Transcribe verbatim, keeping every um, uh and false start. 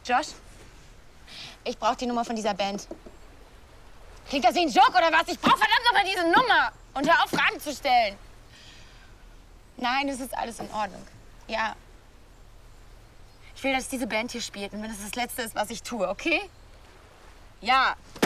Josh, ich brauche die Nummer von dieser Band. Klingt das wie ein Joke oder was? Ich brauche verdammt nochmal diese Nummer. Und hör auf, Fragen zu stellen. Nein, es ist alles in Ordnung. Ja. Ich will, dass diese Band hier spielt und wenn es das Letzte ist, was ich tue, okay? Ja.